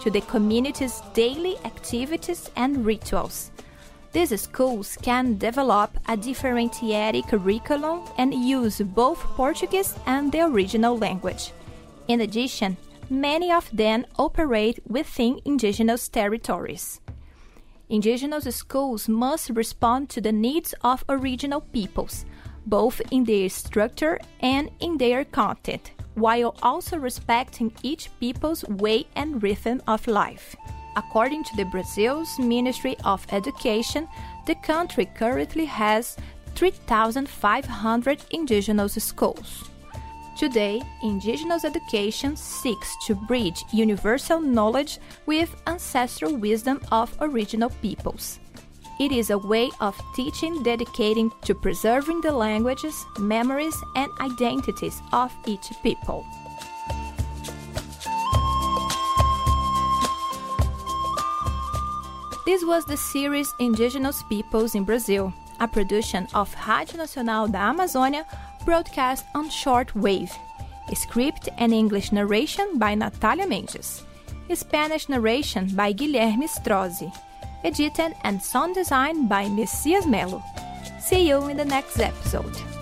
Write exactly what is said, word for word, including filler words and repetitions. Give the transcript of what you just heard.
to the community's daily activities and rituals. These schools can develop a differentiated curriculum and use both Portuguese and the original language. In addition, many of them operate within indigenous territories. Indigenous schools must respond to the needs of original peoples, both in their structure and in their content, while also respecting each people's way and rhythm of life. According to the Brazil's Ministry of Education, the country currently has three thousand five hundred indigenous schools. Today, indigenous education seeks to bridge universal knowledge with ancestral wisdom of original peoples. It is a way of teaching dedicating to preserving the languages, memories, and identities of each people. This was the series Indigenous Peoples in Brazil, a production of Rádio Nacional da Amazônia, broadcast on shortwave. Script and English narration by Natalia Mendes. Spanish narration by Guilherme Strozzi. Edited and sound design by Messias Melo. See you in the next episode.